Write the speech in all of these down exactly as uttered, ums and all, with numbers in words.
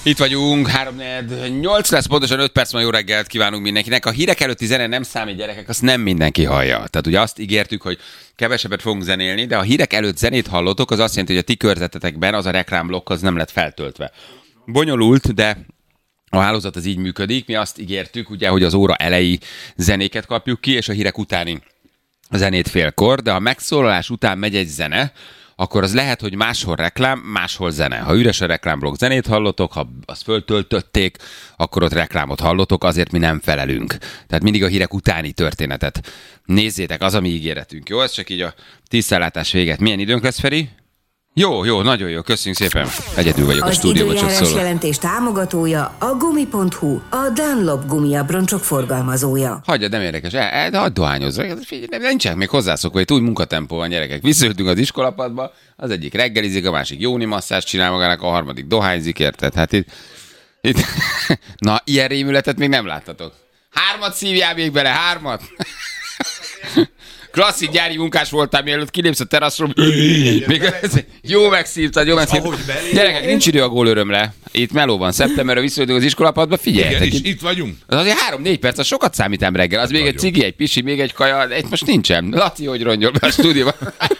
Itt vagyunk, három nyolc lesz, pontosan öt perc, ma jó reggelt kívánunk mindenkinek. A hírek előtti zene nem számít, gyerekek, azt nem mindenki hallja. Tehát ugye azt ígértük, hogy kevesebbet fogunk zenélni, de a hírek előtt zenét hallotok, az azt jelenti, hogy a ti körzetetekben az a reklámblokk az nem lett feltöltve. Bonyolult, de a hálózat az így működik. Mi azt ígértük, ugye, hogy az óra elejé zenéket kapjuk ki, és a hírek utáni zenét félkor, de a megszólalás után megy egy zene, akkor az lehet, hogy máshol reklám, máshol zene. Ha üres a reklámblokk, zenét hallotok, ha azt föltöltötték, akkor ott reklámot hallotok, azért mi nem felelünk. Tehát mindig a hírek utáni történetet nézzétek, az a mi ígéretünk. Jó, ez csak így a tisztellátás véget. Milyen időnk lesz, Feri? Jó, jó, nagyon jó, köszönjük szépen. Egyedül vagyok a stúdióban, csak szólok. Az időjárás jelentés támogatója a gumi pont hu, a Dunlop gumiabroncsok forgalmazója. Hagyjad, nem érdekes, el, de hagyd dohányozzra. Nincsenek még hozzászokva, hogy úgy munkatempó van, gyerekek. Visszaültünk az iskolapadba, az egyik reggelizik, a másik jóni masszást csinál magának, a harmadik dohányzik, érted? Hát itt, itt... Na, ilyen rémületet még nem láttatok. Hármat szívjál még bele, hármat! Klasszik gyári munkás voltál, mielőtt kilépsz a teraszról. Még jó megszívtad, jó megszívtad. Gyerekek, nincs idő a gólörömre. Itt meló van, szeptemberre visszajöttünk az iskolapadba, figyeljetek. Igen, itt vagyunk. Az azért három-négy perc, az sokat számítám reggel. Az még egy cigi, egy pisi, még egy kaja, egy most nincsen. Laci, hogy rongyol be a stúdióban.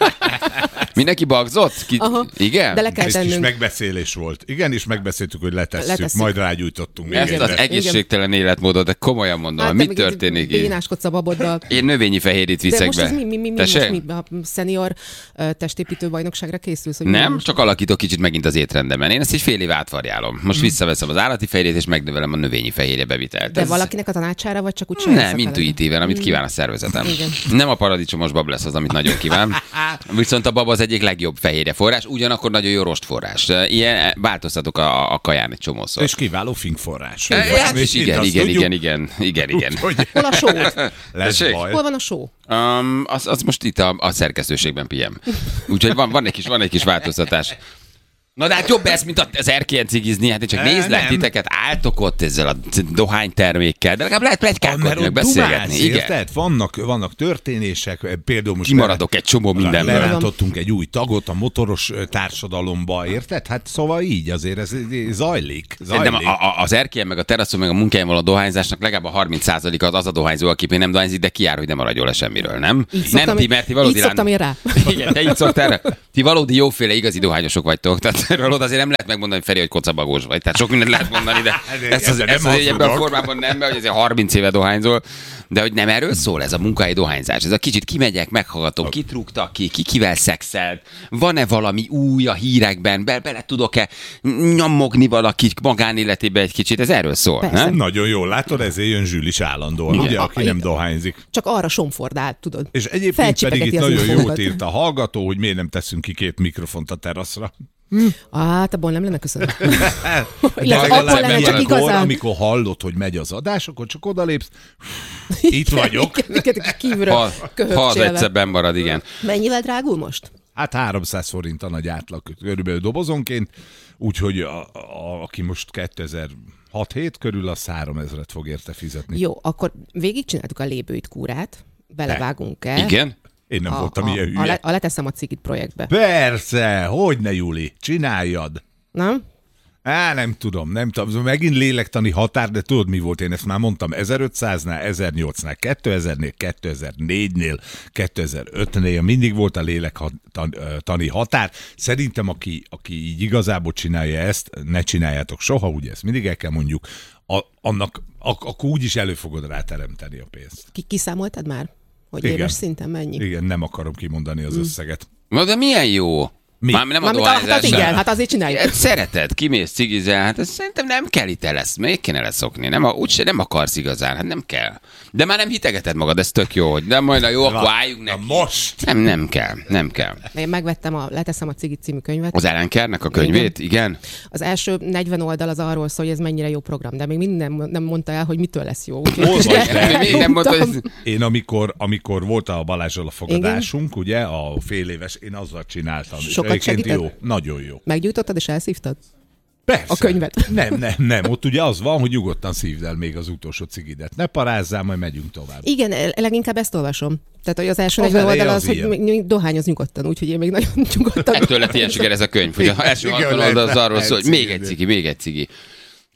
Mindenki bagzott? Ki... Igen? De le kell tennünk. Kis megbeszélés volt. Igen, és megbeszéltük, hogy letesszük, letesszük. Majd rágyújtottunk. Ezt az egészségtelen életmódot, de komolyan mondom, hát, mit történik így? Bénáskodsz a baboddal. Én növényi fehérjét viszek be. De most ez mi, mi, mi, mi, most mi a szenior uh, testépítő bajnokságra készülsz? Hogy nem, most... csak alakítok kicsit megint az étrendemen. Én ezt egy fél év átvarjálom. Most hmm. visszaveszem az állati fehérjét, és megnövelem a növényi fehérje bevitelt. De ez... valakinek a tanácsára, vagy csak úgy nem, intuitíven, amit kíván a szervezetem. Igen. Nem a paradicsomos bab lesz az, amit nagyon kíván. Viszont a bab az egyik legjobb fehérje forrás, ugyanakkor nagyon jó rostforrás. Ilyen változtatok a, a kaján egy csomószor. És kiváló finkforrás. Hát is igen, igen, igen, igen, igen, igen. Hol a só? Hol van a só? Um, az, az most itt a, a szerkesztőségben pihem. Úgyhogy van, van, egy kis, van egy kis változtatás. Na de hát jobb ez, mint az erkélyen cigizni, hát én csak nézlek titeket, álltok ott ezzel a dohánytermékkel, de legalább lehet pletykálkodni, meg beszélgetni. Igen. Vannak, vannak történések, például most... Kimaradok egy csomó mindenből. Lerántottunk egy új tagot a motoros társadalomba, érted? Hát szóval így azért ez zajlik. zajlik. A, a, az erkélyen, meg a teraszon, meg a munkáján való dohányzásnak legalább a harminc százaléka az az a dohányzó, aki még nem dohányzik, de kijár, hogy nem maradjon le semmiről, nem? Így nem ti, mert ti valódi... Így szoktam én rá. Igen, te így szoktál rá. Ti valódi jóféle igazi dohányosok vagytok, tehát erről oda azért nem lehet megmondani, Feri, hogy kocabagós vagy. Tehát sok mindent lehet mondani, de ezt az, ez az ebben a formában nem, mert hogy azért harminc éve dohányzol. De hogy nem erről szól ez a munkai dohányzás. Ez a kicsit kimegyek, meghallgatom, kit rúgtak ki, ki kivel szexelt, van-e valami új a hírekben, be, bele tudok-e nyomogni valaki magánéletébe egy kicsit, ez erről szól, persze. Nem? Nagyon jól látod, ezért jön Zsül is állandóan, igen. Ugye, aki a, nem dohányzik. Csak arra somfordál, tudod. És egyébként pedig itt nagyon jót írt a hallgató, hogy miért nem teszünk ki két mikrofont a teraszra. Hm. Hát abból nem lenne köszönöm. Abból lenne csak igazán. Amikor hallod, hogy megy az adás, akkor csak odalépsz. Itt vagyok. Kívülről ha egyszer benn marad, igen. Mennyivel drágul most? Hát háromszáz forint a nagy átlag körülbelül dobozonként, úgyhogy a, a, aki most kétezer-hat-hét körül, az háromezret fog érte fizetni. Jó, akkor végigcsináltuk a lébőit kúrát, belevágunk el. Igen? Én nem a, voltam a, ilyen hülye. A, le, a leteszem a cigit projektbe. Persze, hogyne, Juli, csináljad. Nem? Á, nem tudom, nem tudom. Megint lélektani határ, de tudod mi volt? Én ezt már mondtam ezerötszáznál, ezernyolcszáznál, kétezernél, kétezer-négynél, kétezer-ötnél, mindig volt a lélektani határ. Szerintem, aki, aki így igazából csinálja ezt, ne csináljátok soha, ugye ezt mindig el kell mondjuk, a, annak ak- akkor úgyis elő fogod ráteremteni a pénzt. Ki- kiszámoltad már? Hogy igen. Éves szinten mennyi? Igen, nem akarom kimondani az mm. összeget. Na de milyen jó? Mi? Már nem a dohányzás. Hát igen, hát azért csináljuk. Szereted, kimész cigizel, hát ez szerintem nem kell itt lesz, még kéne leszokni. Nem, úgyse nem akarsz igazán, hát nem kell. De már nem hitegeted magad, ez tök jó, hogy nem majd a jó, akkor álljunk neki. Most! Nem, nem kell, nem kell. Én megvettem a Leteszem a cigit című könyvet. Az Ellen Kerrnek a könyvét, igen. igen? Az első negyven oldal az arról szól, hogy ez mennyire jó program, de még minden nem mondta el, hogy mitől lesz jó. Nem mondta, hogy... Én amikor, amikor volt a Balázsral a fogadásunk, igen? Ugye, a fél éves, én azzal csináltam. Sokat segített? Jó, nagyon jó. Meggyújtottad és elszívtad? Persze. A könyvet. Nem, nem, nem. Ott ugye az van, hogy nyugodtan szívd el még az utolsó cigidet. Ne parázzál, majd megyünk tovább. Igen, leginkább ezt olvasom. Tehát, hogy az első negyven oldal az, az hogy dohányoz nyugodtan, úgyhogy én még nagyon nyugodtan. Ettől lett ilyen siker ez a könyv, hogy az első hatvan oldal az arról szól, hogy még egy cigi, még egy cigi.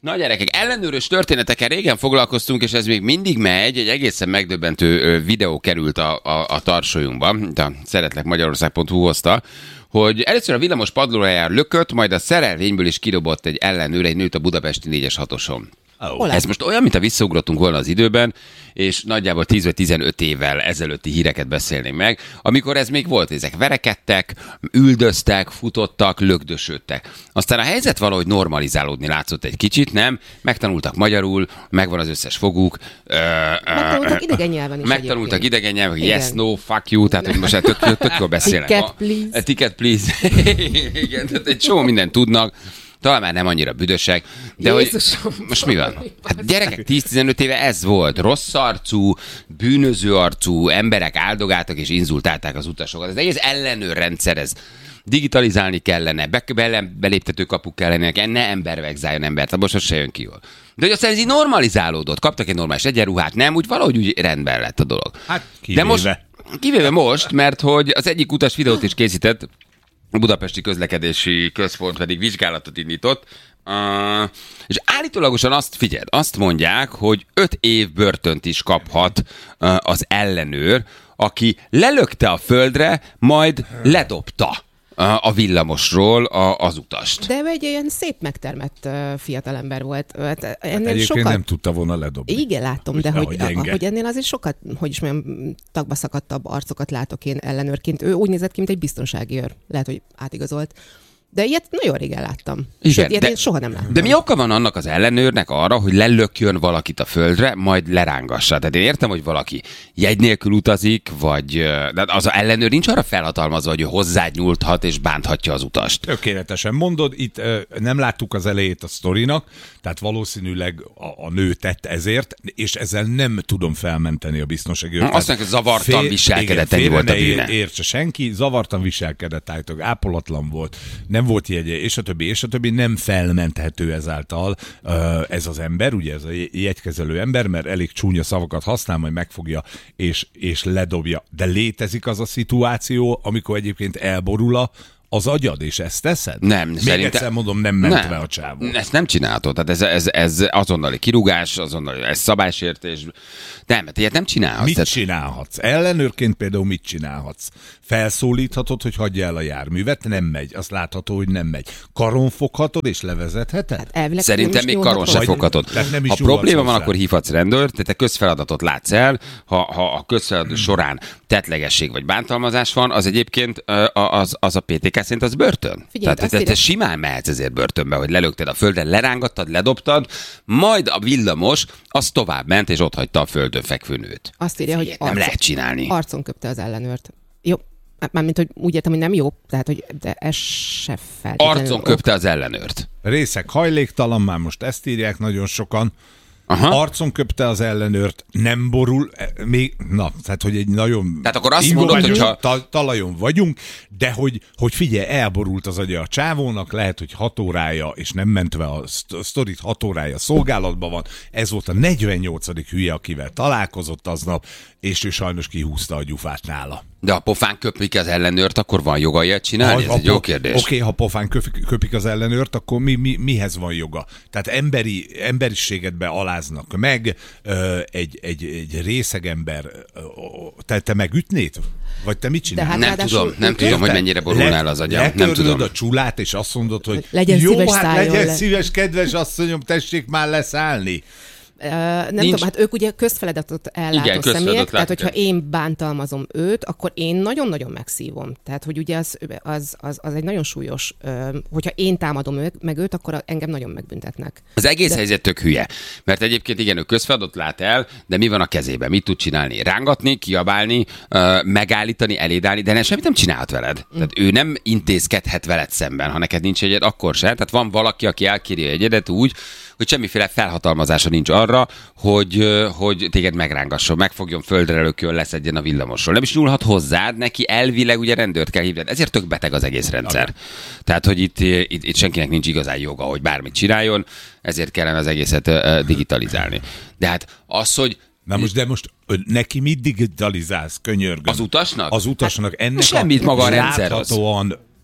Na gyerekek, ellenőrös történetekkel régen foglalkoztunk, és ez még mindig megy, egy egészen megdöbbentő videó került a, a, a tarsolyunkba, a szeretlek magyarország pont hu hozta, hogy először a villamos padlóra jár lökött, majd a szerelvényből is kidobott egy ellenőr egy nőt a budapesti négyes hatoson. Oh. Ez most olyan, mint a visszaugrottunk volna az időben, és nagyjából tíz vagy tizenöt évvel ezelőtti híreket beszélnénk meg, amikor ez még volt, ezek verekedtek, üldöztek, futottak, lökdösödtek. Aztán a helyzet valahogy normalizálódni látszott egy kicsit, nem? Megtanultak magyarul, megvan az összes foguk. Megtanultak idegen nyelven is. Megtanultak idegen nyelven, yes, no, fuck you, tehát hogy most tök, tök, tök jól beszélnek. Ticket, please. Ticket, please. Igen, tehát egy csomó mindent tudnak. Talán már nem annyira büdösek, de Jézusom, hogy most mi van? Hát gyerekek, tíz-tizenöt éve ez volt. Rossz arcú, bűnöző arcú emberek áldogáltak és inzultálták az utasokat. Ez egész ellenőrrendszer, ez digitalizálni kellene, be, be, beléptető kapuk kellene, ne ember vegzáljon embert, most se jön ki jól. De hogy aztán ez így normalizálódott, kaptak egy normális egyenruhát, nem, úgy valahogy úgy rendben lett a dolog. Hát kivéve. De most, kivéve most, mert hogy az egyik utas videót is készített, a Budapesti Közlekedési Központ pedig vizsgálatot indított, uh, és állítólagosan azt figyeld, azt mondják, hogy öt év börtönt is kaphat uh, az ellenőr, aki lelökte a földre, majd ledobta a villamosról a, az utast. De egy ilyen szép megtermett uh, fiatalember volt. Hát, hát egyébként sokat... nem tudta volna ledobni. Igen, látom, de hogy, a, hogy ennél azért sokat, hogy is mondjam, tagba szakadtabb arcokat látok én ellenőrként. Ő úgy nézett ki, mint egy biztonsági őr. Lehet, hogy átigazolt. De ilyet nagyon régen láttam. Igen, Sőt, ilyet de, én soha nem láttam. De mi oka van annak az ellenőrnek arra, hogy lelökjön valakit a földre, majd lerángassa? Tehát én értem, hogy valaki jegy nélkül utazik, vagy de az ellenőr nincs arra felhatalmazva, hogy ő hozzád nyúlthat és bánthatja az utast. Tökéletesen mondod, itt ö, nem láttuk az elejét a sztorinak, tehát valószínűleg a, a nő tett ezért, és ezzel nem tudom felmenteni a biztonsági őrt. Azt mondja, hogy zavartan fél, viselkedett, ennyi volt a bűne. Értse senki, zavartan viselkedett, állítólag ápolatlan volt, nem volt jegye, és a többi, és a többi, nem felmenthető ezáltal uh, ez az ember, ugye ez a jegykezelő ember, mert elég csúnya szavakat használ, majd megfogja és, és ledobja. De létezik az a szituáció, amikor egyébként elborul a az agyad, és ezt teszed? Nem, Még szerintem... egyszer mondom, nem mentve nem. a csávó. Ezt nem csinálhatod. Tehát ez, ez, ez azonnali kirúgás, azonnali ez szabálysértés. Nem, hát ilyet nem csinálhatsz. Mit tehát... csinálhatsz? Ellenőrként például mit csinálhatsz? Felszólíthatod, hogy hagyja el a járművet? Nem megy. Azt látható, hogy nem megy. Karon foghatod, és levezetheted? Hát szerintem még karon se foghatod. Ha probléma van, akkor hívhatsz rendőrt, tehát te közfeladatot látsz el, ha, ha a közfeladat során tettlegesség vagy bántalmazás van, az egyébként az, az a pé té ká szerint az börtön. Figyelj, tehát te, te simán mehetsz ezért börtönbe, hogy lelökted a földre, lerángattad, ledobtad, majd a villamos az tovább ment, és ott hagyta a földön fekvő nőt. Azt írja, hogy nem arcon, lehet csinálni. Arcon köpte az ellenőrt. Jó, mármint, hogy úgy értem, hogy nem jó, tehát, hogy de ez se feltétlenül. Arcon köpte az ellenőrt. Részek hajléktalan, már most ezt írják nagyon sokan. Aha. Arcon köpte az ellenőrt, nem borul, még, na, tehát, hogy egy nagyon... Tehát akkor azt mondod, vagyunk, hogyha... Ta, talajon vagyunk, de hogy, hogy figyelj, elborult az agya a csávónak, lehet, hogy hat órája, és nem mentve a sztorit, hat órája szolgálatban van, ez volt a negyvennyolcadik hülye, akivel találkozott aznap, és ő sajnos kihúzta a gyufát nála. De ha pofán köpik az ellenőrt, akkor van joga ilyet csinálni? Ha, Ez egy jó kérdés. Oké, okay, ha pofán köpik, köpik az ellenőrt, akkor mi, mi, mihez van joga? Tehát emberi, emberiségedbe aláznak meg, ö, egy, egy, egy részeg ember, ö, te, te megütnéd? Vagy te mit csinálsz? Hát nem ráadásul, tudom, nem tudom, hogy mennyire borulnál az agyam. Nem tudom. a csulát, és azt mondod, hogy legyen jó, szíves, hát legyen le. szíves, kedves asszonyom, tessék már leszállni. Uh, nem Nincs. tudom, hát ők ugye közfeladatot ellátó Igen, személyek, tehát hogyha én bántalmazom őt, akkor én nagyon-nagyon megszívom. Tehát, hogy ugye az, az, az, az egy nagyon súlyos, uh, hogyha én támadom őt, meg őt, akkor engem nagyon megbüntetnek. Az egész de... helyzet tök hülye. Mert egyébként igen, ő közfeladatot lát el, de mi van a kezében? Mit tud csinálni? Rángatni, kiabálni, uh, megállítani, elédálni, de nem, semmit nem csinálhat veled. Mm. Tehát ő nem intézkedhet veled szemben, ha neked nincs egyed, akkor sem. Tehát van valaki, aki elkéri egyedet úgy, hogy semmiféle felhatalmazása nincs arra, hogy, hogy téged megrángasson, megfogjon, földre lökjön, leszedjen a villamosról. Nem is nyúlhat hozzád, neki elvileg ugye rendőrt kell hívni. Ezért tök beteg az egész rendszer. Okay. Tehát, hogy itt, itt, itt senkinek nincs igazán joga, hogy bármit csináljon, ezért kellene az egészet uh, digitalizálni. De hát az, hogy Na most, de most neki mit digitalizálsz, könyörgöm? Az utasnak? Az utasnak ennek semmit maga a rendszer az. Láthatóan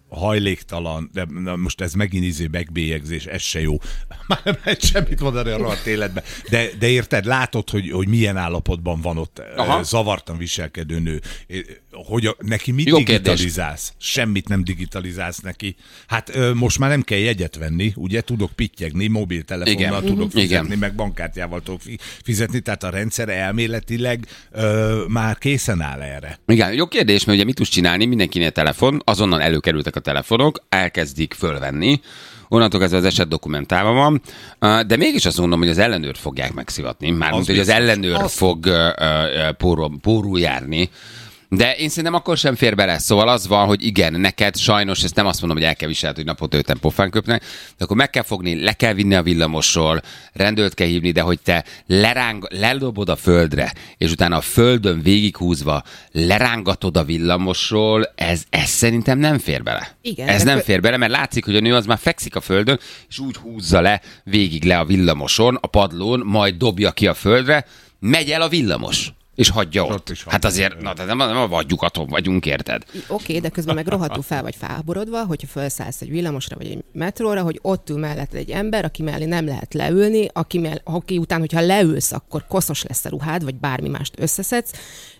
hajléktalan, de na, most ez megint izé megbélyegzés, ez se jó. Már nem lehet semmit mondani a rohadt életben. De, de érted, látod, hogy, hogy milyen állapotban van ott Aha. zavartan viselkedő nő. Hogy a, neki mit jó digitalizálsz? Kérdés. Semmit nem digitalizálsz neki. Hát most már nem kell jegyet venni, ugye? Tudok pittyegni, mobiltelefonnal Igen. tudok fizetni, Igen. meg bankkártyával tudok fizetni, tehát a rendszer elméletileg ö, már készen áll erre. Igen, jó kérdés, mert ugye mit tudsz csinálni? Mindenkinél telefon, azonnal előkerültek a telefonok, elkezdik fölvenni, onnantól kezdve az eset dokumentálva van, de mégis azt mondom, hogy az ellenőrt fogják megszivatni. Mármint, hogy az ellenőr az... fog pórul, pórul járni. De én szerintem akkor sem fér bele. Szóval az van, hogy igen, neked sajnos, ezt nem azt mondom, hogy el kell viselni, hogy napot öten pofán köpnek, de akkor meg kell fogni, le kell vinni a villamosról, rendőrt kell hívni, de hogy te leráng, ledobod a földre, és utána a földön végighúzva lerángatod a villamosról, ez, ez szerintem nem fér bele. Igen, ez nem fér bele, mert látszik, hogy a nő az már fekszik a földön, és úgy húzza le, végig le a villamoson, a padlón, majd dobja ki a földre, megy el a villamos. És hagyja ott. ott hát azért, na, nem, nem a vagyukaton vagyunk, érted? Oké, okay, de közben meg rohadtul fel vagy felborodva, hogyha felszállsz egy villamosra vagy egy metróra, hogy ott ül mellett egy ember, aki mellé nem lehet leülni, aki, mell- aki után, hogyha leülsz, akkor koszos lesz a ruhád, vagy bármi mást összeszedsz.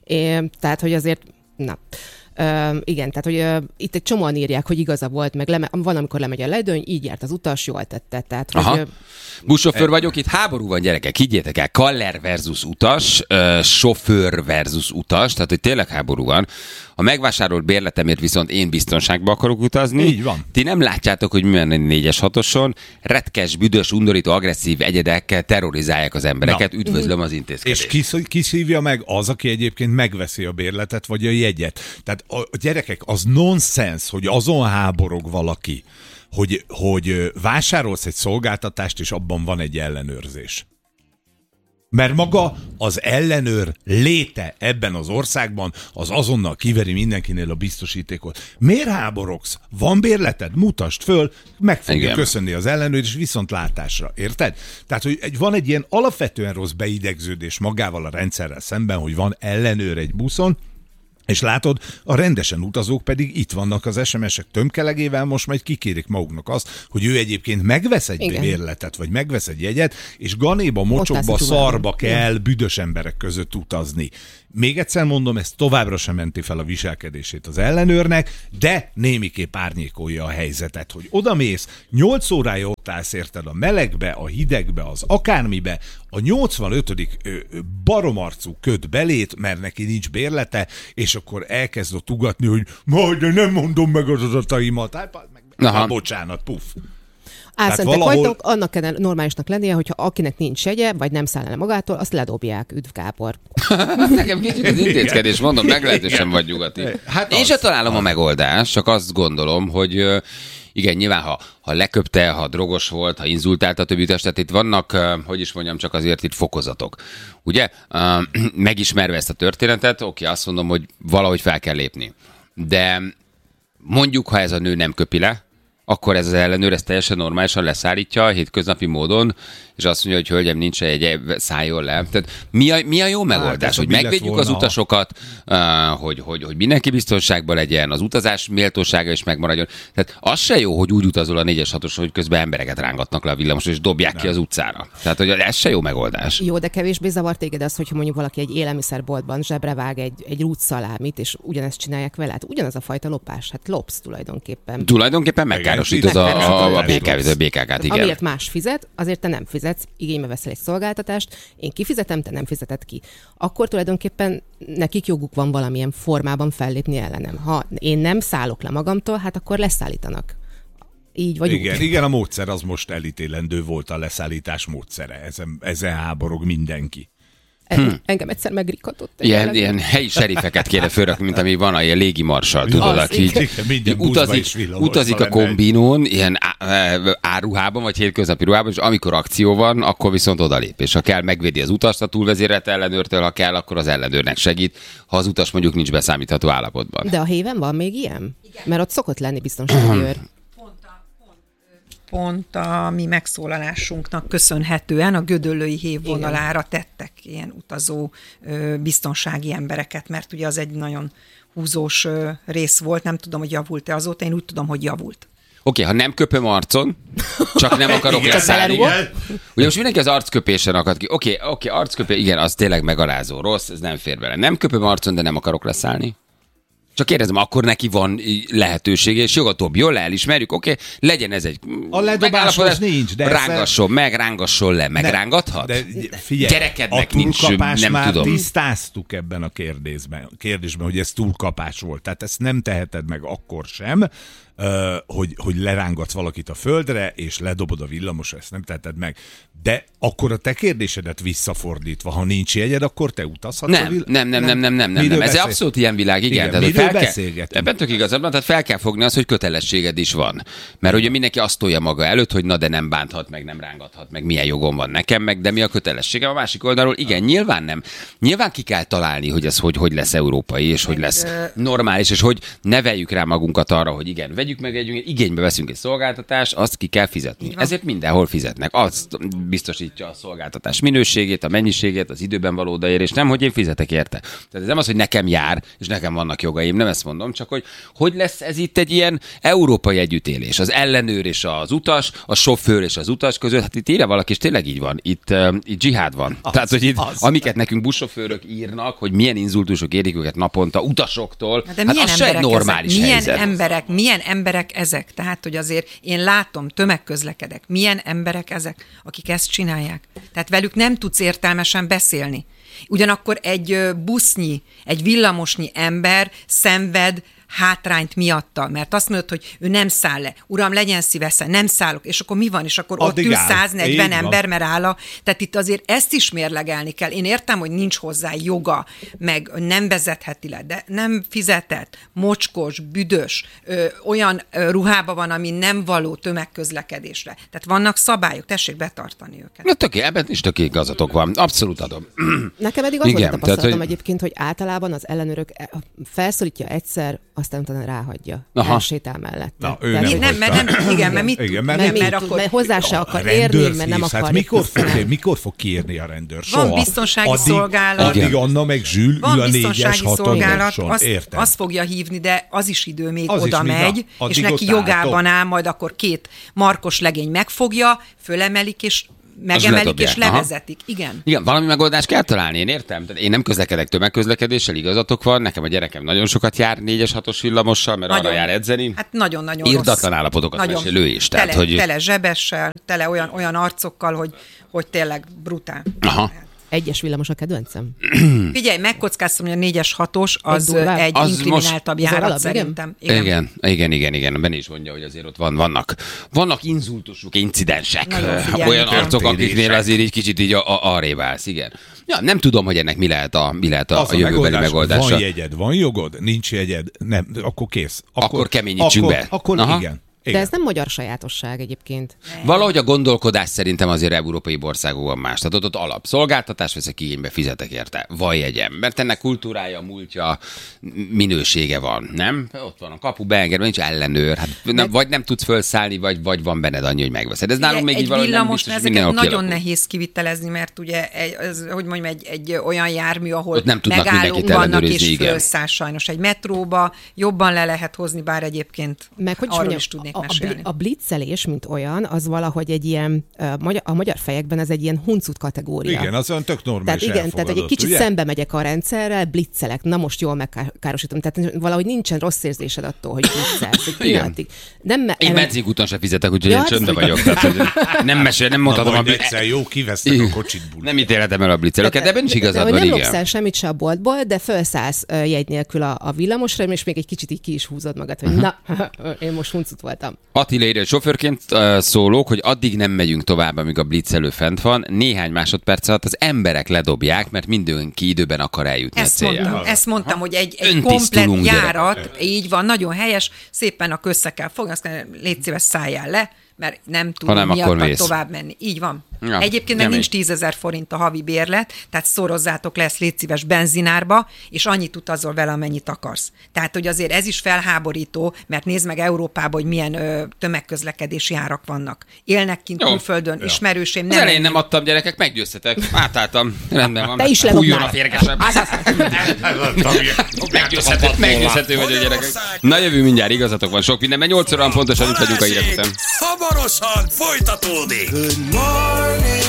É, tehát, hogy azért, na... Uh, igen, tehát hogy uh, itt egy csomóan írják, hogy igaza volt, meg leme- van, amikor lemegy a ledőny, így járt az utas, jól tette. Tehát, hogy, uh, buszsofőr vagyok, itt háború van, gyerekek, higgyétek el, kaller versus utas, uh, sofőr versus utas, tehát hogy tényleg háború van. A megvásárolt bérletemért viszont én biztonságba akarok utazni. Így van. Ti nem látjátok, hogy milyen négyes hatoson retkes, büdös, undorító, agresszív egyedekkel terrorizálják az embereket. Na. Üdvözlöm az intézkedést. És kis, kiszívja meg az, aki egyébként megveszi a bérletet, vagy a jegyet. Tehát a gyerekek, az nonsens, hogy azon háborog valaki, hogy, hogy vásárolsz egy szolgáltatást, és abban van egy ellenőrzés. Mert maga az ellenőr léte ebben az országban az azonnal kiveri mindenkinél a biztosítékot. Miért háborogsz? Van bérleted? Mutasd föl, meg fogja Igen. köszönni az ellenőr, és viszontlátásra. Érted? Tehát, hogy egy, van egy ilyen alapvetően rossz beidegződés magával a rendszerrel szemben, hogy van ellenőr egy buszon, és látod, a rendesen utazók pedig itt vannak az es em es-ek tömkelegével, most majd kikérik maguknak azt, hogy ő egyébként megvesz egy Igen. bérletet, vagy megvesz egy jegyet, és ganéba, mocsokba, szarba kell Igen. büdös emberek között utazni. Még egyszer mondom, ez továbbra sem menti fel a viselkedését az ellenőrnek, de némiképp árnyékolja a helyzetet, hogy odamész, nyolc órája ott állsz, érted, a melegbe, a hidegbe, az akármibe, a nyolcvanötödik baromarcú köt belét, mert neki nincs bérlete, és akkor elkezd ott ugatni, hogy majd nem mondom meg az adataimat. Hát, meg, meg, bocsánat, puff. Álszentek valahol... vagytok, annak kell normálisnak lennie, hogyha akinek nincs jegye, vagy nem száll el magától, azt ledobják. Üdv Gábor. Nekem kicsit az intézkedés, mondom, meglehetősen vagy nyugati. Hát Én sem találom az. a megoldást, csak azt gondolom, hogy igen, nyilván, ha, ha leköpte, ha drogos volt, ha inzultálta a többi utas, tehát itt vannak, hogy is mondjam, csak azért itt fokozatok. Ugye? Megismerve ezt a történetet, oké, azt mondom, hogy valahogy fel kell lépni. De mondjuk, ha ez a nő nem köpi le, akkor ez az ellenőr ezt teljesen normálisan leszállítja hétköznapi módon, és azt mondja, hogy hölgyem, nincs egy, szálljon le. Tehát mi a, mi a jó megoldás? Hát, hogy megvédjük az utasokat, uh, hogy, hogy, hogy mindenki biztonságban legyen, az utazás méltósága is megmaradjon. Tehát az se jó, hogy úgy utazol a négyes hatoson, hogy közben embereket rángatnak le a villamosról, és dobják Nem. ki az utcára. Tehát, hogy ez se jó megoldás. Jó, de kevésbé zavar téged az, hogyha mondjuk valaki egy élelmiszerboltban zsebre vág egy, egy rútszalámit, és ugyanezt csinálják vele. Hát ugyanaz a fajta lopás. Hát lopsz tulajdonképpen. Tulajdonképpen megkárosítod a, a, a, a bé ká ká-t, igen. Amiért más fizet, azért te nem fizetsz. Igénybe veszel egy szolgáltatást, én kifizetem, te nem fizeted ki. Akkor tulajdonképpen nekik joguk van valamilyen formában fellépni ellenem. Ha én nem szállok le magamtól, hát akkor leszállítanak. Így vagy igen, úgy. Igen, a módszer az most elítélendő volt, a leszállítás módszere. Ezen, ezen háborog mindenki. Hm. Engem egyszer megrikatott. Ilyen, ilyen helyi serifeket kéne fölrakni, mint ami van a ilyen légimarsal, tudod, az, aki így utazik, utazik a kombinón, ilyen áruhában, vagy hétköznapi ruhában, és amikor akció van, akkor viszont odalép. És ha kell, megvédi az utast a túlvezérelt ellenőrtől, ha kell, akkor az ellenőrnek segít, ha az utas mondjuk nincs beszámítható állapotban. De a héven van még ilyen? Igen. Mert ott szokott lenni biztonsági őr. pont a mi megszólalásunknak köszönhetően a Gödöllői hév vonalára tettek ilyen utazó biztonsági embereket, mert ugye az egy nagyon húzós rész volt, nem tudom, hogy javult-e azóta, én úgy tudom, hogy javult. Oké, okay, ha nem köpöm arcon, csak nem akarok leszállni. Ugye most mindenki az arcköpésen akad ki. Oké, okay, oké, okay, arcköpés, igen, az tényleg megalázó, rossz, ez nem fér bele. Nem köpöm arcon, de nem akarok leszállni. Csak kérdezem, akkor neki van lehetősége, és jogatóbb, jól elismerjük, oké, okay, legyen ez egy a ledobáshoz nincs, de rángasson meg, rángasson le, megrángathat? De, de figyelj, gyerekednek nincs, nem már tudom. Tisztáztuk ebben a kérdésben, kérdésben, hogy ez túlkapás volt. Tehát ezt nem teheted meg akkor sem, Uh, hogy, hogy lerángatsz valakit a földre, és ledobod a villamosra, ezt nem teheted meg. De akkor a te kérdésedet visszafordítva, ha nincs jegyed, akkor te utazhatsz nem, a vill- nem, nem, nem, nem, nem, nem, nem. Ez beszél... abszolút ilyen világ, igen. igen tehát miről fel beszélgetünk? Kell, ebben tök igazabban, tehát fel kell fogni az, hogy kötelességed is van. Mert ugye mindenki azt tolja maga előtt, hogy na de nem bánthat meg, nem rángathat meg, milyen jogom van nekem meg, de mi a kötelességem a másik oldalról? Igen, nyilván nem. Nyilván ki kell találni, hogy ez hogy, hogy lesz európai, és hogy lesz normális, és hogy neveljük rá magunkat arra, hogy igen, vegyük meg egy igénybe veszünk egy szolgáltatást, azt ki kell fizetni. Ezért mindenhol fizetnek. Azt biztosítja a szolgáltatás minőségét, a mennyiségét, az időben való odaérést, nem, hogy én fizetek érte. Tehát ez nem az, hogy nekem jár, és nekem vannak jogaim, nem ezt mondom, csak hogy hogy lesz ez itt egy ilyen európai együttélés. Az ellenőr és az utas, a sofőr és az utas között, hát itt írja valaki, és tényleg így van. Itt, uh, itt dzsihád van. Az, Tehát, hogy itt, az, amiket nekünk buszsofőrök írnak, hogy milyen inzultusok érik őket naponta utasoktól, de hát az se egy normális ezek? helyzet. Milyen emberek, milyen emberek ezek? Tehát, hogy azért én látom, tömegközlekedek. Milyen emberek ezek, akik ezt csinálják? Tehát velük nem tudsz értelmesen beszélni. Ugyanakkor egy busznyi, egy villamosnyi ember szenved hátrányt miatta, mert azt mondod, hogy ő nem száll le. Uram, legyen szívesen, nem szállok. És akkor mi van? És akkor addig ott ül száznegyven ember, mert áll a... Tehát itt azért ezt is mérlegelni kell. Én értem, hogy nincs hozzá joga, meg nem vezetheti le, de nem fizetett, mocskos, büdös, ö, olyan ö, ruhába van, ami nem való tömegközlekedésre. Tehát vannak szabályok, tessék betartani őket. Na töké, ebben is töké igazatok van. Abszolút adom. Nekem eddig az volt a tapasztalatom egyébként, hogy általában az ellenőrök felszólítja egyszer, aztán utána ráhagyja. Elsétál mellett. Na, ő nem, nem, mert nem, igen, mert mit, igen, mert, mert, mert, mert akkor mert hozzá se akar érni, mert nem akar. Hát mikor fog, mikor fog kiérni a rendőr? Soha. Van biztonsági addig, szolgálat. Addig Anna meg Zsül ül a négyes haton. Azt, azt fogja hívni, de az is idő még az oda is megy, és neki jogában áll, majd akkor két markos legény megfogja, fölemelik, és megemelik és levezetik. Igen. Igen, valami megoldást kell találni, én értem. Én nem közlekedek tömegközlekedéssel, igazatok van. Nekem a gyerekem nagyon sokat jár négyes hatos villamossal, mert nagyon, arra jár edzeni. Hát nagyon-nagyon irdatlan rossz. Állapotokat nagyon mesélő is. Tele, tehát, hogy... tele zsebessel, tele olyan, olyan arcokkal, hogy, hogy tényleg brutál. Aha. Egyes villamos a kedvencem. Figyelj, megkockáztam, hogy a négyes hatos az egy, egy az inklináltabb járat alap, szerintem. Igen. Igen, igen, igen, igen. Benne is mondja, hogy azért ott van, vannak, vannak inzultusok, incidensek. Olyan arcok, akiknél azért így kicsit így arrébb állsz, igen. Ja, nem tudom, hogy ennek mi lehet a, mi lehet a, a jövőbeli megoldása. Van jegyed, van jogod, nincs jegyed, nem, akkor kész. Akkor, akkor keményítsünk akkor, be. Akkor Aha. igen. Igen. De ez nem magyar sajátosság egyébként. Valahogy a gondolkodás szerintem azért európai országokban más. Tehát ott, ott alapszolgáltatás veszek igénybe, fizetek érte. Van jegyem. Mert ennek kultúrája, múltja, minősége van, nem? Ott van a kapu, beengedve, nincs ellenőr. Hát, nem, vagy nem tudsz felszállni, vagy, vagy van benned annyi, hogy megveszed. Ez nálunk még így valahogy nem biztos, hogy ezeket nagyon kialakul. Nehéz kivitelezni, mert ugye, ez, hogy mondjam, egy, egy olyan jármű, ahol nem megállók vannak, és fölszáll sajnos egy metróba, jobban le lehet hozni, bár egyébként meg, hogy arról is tudnék A, a blitzelés, mint olyan, az valahogy egy ilyen, a magyar fejekben ez egy ilyen huncut kategória. Igen, az olyan tök normális. Tehát igen, tehát egy kicsit ugye? Szembe megyek a rendszerrel, blitzelek, na most jól megkárosítom. Tehát valahogy nincsen rossz érzésed attól, hogy blitzelsz. Nem, én benzinkúton sem fizetek, úgyhogy ja, én csöndbe vagyok. Tehát, nem mesél, nem mondhatom a blitzel. Jó, kivesztek a kocsit. Nem ítélhetem el a blitzelőket, de ebben is igazad van, igen. Nem lopsz el semmit se a boltból, de felszállsz jegy nélkül a villamosra, és még egy kicsit így ki is húzod magad, hogy na, én most huncut voltam. Attila írja, sofőrként uh, szólok, hogy addig nem megyünk tovább, amíg a blitzelő fent van. Néhány másodperc alatt az emberek ledobják, mert mindenki időben akar eljutni ezt a céljára. Mondtam, ezt mondtam, hogy egy, egy komplett járat, gyerek. Így van, nagyon helyes, szépen a össze kell fogni, azt kell, légy szíves, szálljál le, mert nem tudunk miatt tovább menni. Így van. Ja, egyébként meg nincs tízezer forint a havi bérlet, tehát szorozzátok le ezt, légy szíves, benzinárba, és annyit utazol vele, amennyit akarsz. Tehát, hogy azért ez is felháborító, mert nézd meg Európában, hogy milyen ö, tömegközlekedési árak vannak. Élnek kint Jó. külföldön, ja. ismerőseim. Nem elején nem adtam, gyerekek, meggyőztetek. Átálltam. Rendben van. Te is Hújjon a férgesebb. Meggyőzhető vagy a gyerekek. Na, jövő mindjárt, igazatok van sok mindenben. nyolc óra pontosan itt vagyunk a hírek után. Hamarosan folytatódik. Good morning.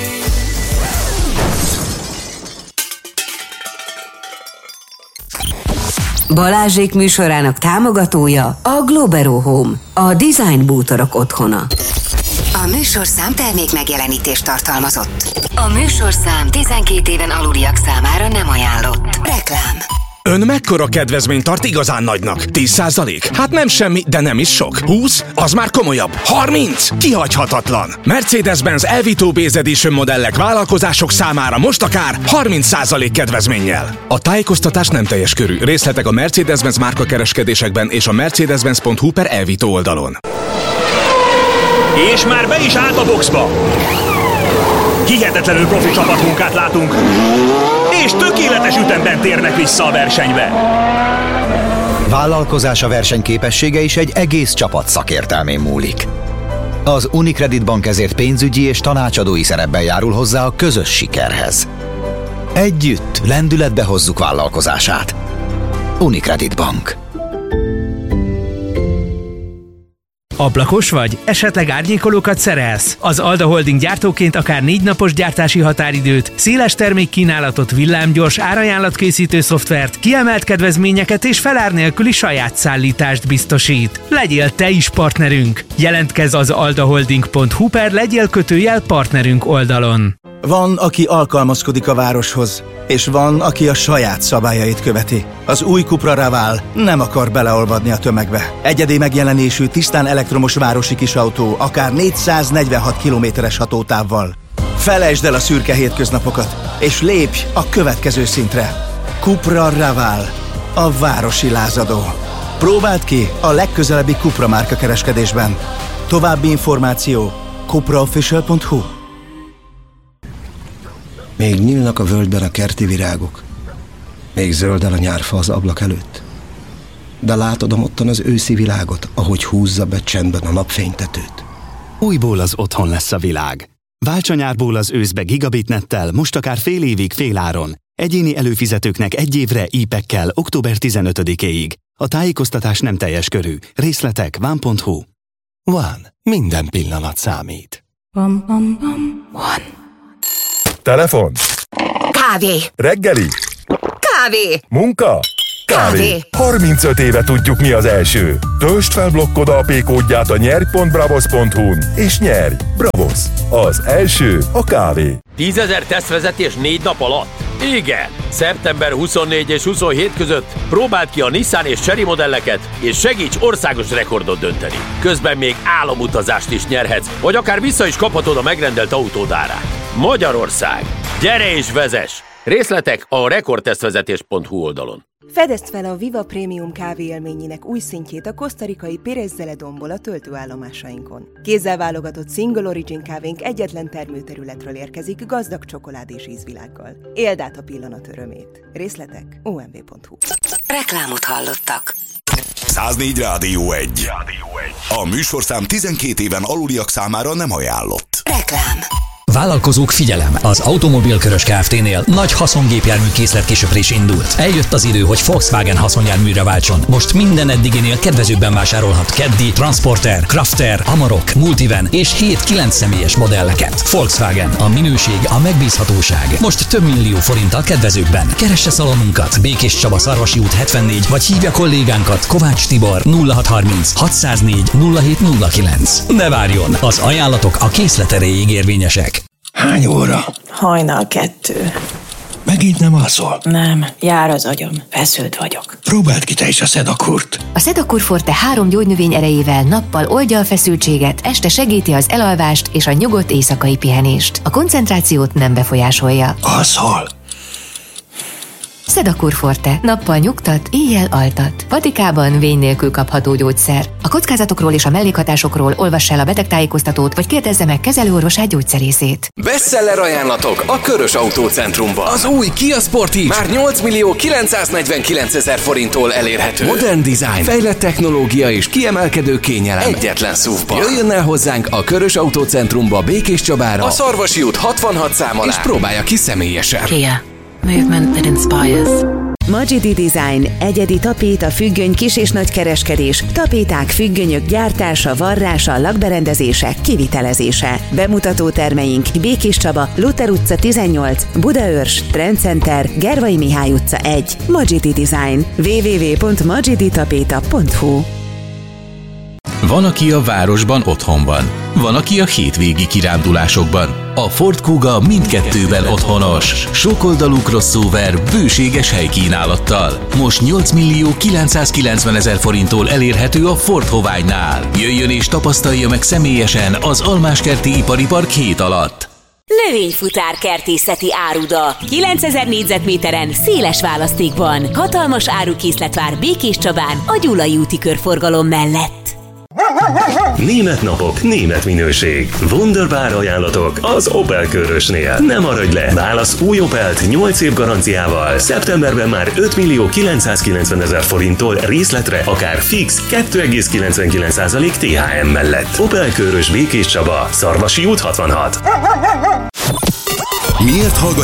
Balázsék műsorának támogatója a Globero Home, a design bútorok otthona. A műsorszám termék megjelenítést tartalmazott. A műsorszám tizenkét éven aluliak számára nem ajánlott. Reklám. Ön mekkora kedvezményt tart igazán nagynak? tíz százalék? Hát nem semmi, de nem is sok. húsz? Az már komolyabb. harminc? Kihagyhatatlan. Mercedes-Benz Elvito Base Edition modellek vállalkozások számára most akár harminc százalék kedvezménnyel. A tájékoztatás nem teljes körű. Részletek a Mercedes-Benz márkakereskedésekben és a mercedes-benz pont hu per Elvito oldalon. És már be is állt a boxba! Hihetetlenül profi csapatmunkát látunk, és tökéletes ütemben térnek vissza a versenybe. Vállalkozása versenyképessége is egy egész csapat szakértelmén múlik. Az Unicredit Bank ezért pénzügyi és tanácsadói szerepben járul hozzá a közös sikerhez. Együtt lendületbe hozzuk vállalkozását. Unicredit Bank. Ablakos vagy? Esetleg árnyékolókat szerelsz? Az Alda Holding gyártóként akár négy napos gyártási határidőt, széles termékkínálatot, villámgyors árajánlatkészítő szoftvert, kiemelt kedvezményeket és felár nélküli saját szállítást biztosít. Legyél te is partnerünk! Jelentkezz az aldaholding pont hu per legyél kötőjel partnerünk oldalon. Van, aki alkalmazkodik a városhoz, és van, aki a saját szabályait követi. Az új Cupra Raval nem akar beleolvadni a tömegbe. Egyedi megjelenésű, tisztán elektromos városi kisautó, akár négyszáznegyvenhat kilométeres hatótávval. Felejtsd el a szürke hétköznapokat, és lépj a következő szintre. Cupra Raval, a városi lázadó. Próbáld ki a legközelebbi Cupra márka kereskedésben. További információ cupra official pont hu. Még nyílnak a völgyben a kerti virágok. Még zöldel a nyárfa az ablak előtt. De látod amottan az őszi világot, ahogy húzza be csendben a napfénytetőt. Újból az otthon lesz a világ. Válts a nyárból az őszbe gigabitnettel, most akár fél évig féláron. Egyéni előfizetőknek egy évre ípekkel október tizenötödikéig. A tájékoztatás nem teljes körű. Részletek van pont hu. Van. Minden pillanat számít. Van. Telefon. Kávé. Reggeli. Kávé. Munka. Kávé. harmincöt éve tudjuk, mi az első. Töltsd fel blokkod á pé kódját a nyerj pont bravos pont hu-n és nyerj! Bravos! Az első a kávé. tízezer tesztvezetés négy nap alatt? Igen! szeptember huszonnégy és huszonhét között próbáld ki a Nissan és Chery modelleket, és segíts országos rekordot dönteni. Közben még álomutazást is nyerhetsz, vagy akár vissza is kaphatod a megrendelt autód árát. Magyarország! Gyere és vezess! Részletek a rekordtesztvezetés pont hu oldalon. Fedezd fel a Viva Premium kávé élményének új szintjét a kosztarikai Pérez Zeledonból a töltőállomásainkon. Kézzel válogatott Single Origin kávénk egyetlen termőterületről érkezik gazdag csokoládés ízvilággal. Éld át a pillanat örömét. Részletek o em vé pont hu. Reklámot hallottak. száznégy Rádió egy. A műsorszám tizenkét éven aluliak számára nem ajánlott. Reklám. Vállalkozók, figyelem! Az Automobilkörös Kft-nél nagy haszongépjármű készletkisöprés indult. Eljött az idő, hogy Volkswagen haszonjárműre váltson. Most minden eddiginél kedvezőbben vásárolhat Caddy, Transporter, Crafter, Amarok, Multivan és hét kilenc személyes modelleket. Volkswagen, a minőség, a megbízhatóság. Most több millió forinttal kedvezőbben. Keresse szalonunkat Békés Csaba, Szarvasi út hetvennégy, vagy hívja kollégánkat Kovács Tibor nulla hat harminc hatszáznégy nulla hét nulla kilenc. Ne várjon! Az ajánlatok a készlet erejéig érvényesek. Hány óra? Hajnal kettő. Megint nem alszol? Nem, jár az agyam, feszült vagyok. Próbáld ki te is a Sedakurt. A Sedakur Forte három gyógynövény erejével nappal oldja a feszültséget, este segíti az elalvást és a nyugodt éjszakai pihenést. A koncentrációt nem befolyásolja. Alszol? Sedakur Forte. Nappal nyugtat, éjjel altat. Patikában vény nélkül kapható gyógyszer. A kockázatokról és a mellékhatásokról olvass el a betegtájékoztatót, vagy kérdezze meg kezelőorvosát, gyógyszerészét. Bestseller ajánlatok a Körös Autócentrumban. Az új Kia Sportage már nyolc millió kilencszáznegyvenkilencezer forinttól elérhető. Modern design, fejlett technológia és kiemelkedő kényelem egyetlen szúvban. Jöjjön el hozzánk a Körös Autócentrumba, Békés Csabára, a Szarvasi út hatvanhat szám alá, és próbálja ki személyesen. Kia. Movement that inspires. Magidi Design. Egyedi tapéta, függöny, kis- és nagykereskedés. Tapéták, függönyök gyártása, varrása, lakberendezések, kivitelezése. Bemutató termeink Békés Csaba, Luther utca tizennyolc, Budaörs, Trendcenter, Gervai Mihály utca egy. Magidi Design. double-u double-u double-u pont magidi tapéta pont hu. Van, aki a városban otthon van. Van, aki a hétvégi kirándulásokban. A Ford Kuga mindkettőben otthonos. Sokoldalú crossover bőséges helykínálattal. Most nyolc millió kilencszázkilencvenezer forinttól elérhető a Ford Hoványnál. Jöjjön és tapasztalja meg személyesen az Almáskerti Ipari Park hét alatt. Növényfutár kertészeti áruda. kilencezer négyzetméteren, széles választékban. Hatalmas árukészlet vár Békés Csabán, a Gyulai úti körforgalom mellett. Német napok, német minőség. Wunderbar ajánlatok az Opel Körösnél. Nem maradj le! Válasz új Opelt nyolc év garanciával. Szeptemberben már öt millió kilencszázkilencvenezer forinttól részletre, akár fix kettő egész kilencvenkilenc százalék té há em mellett. Opel Körös, Békés Csaba, Szarvasi út hatvanhat. Miért hallgatjuk